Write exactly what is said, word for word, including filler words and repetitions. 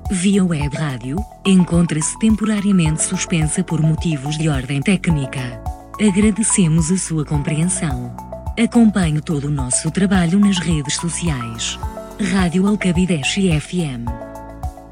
Via web rádio, encontra-se temporariamente suspensa por motivos de ordem técnica. Agradecemos a sua compreensão. Acompanhe todo o nosso trabalho nas redes sociais. Rádio Alcabideche F M.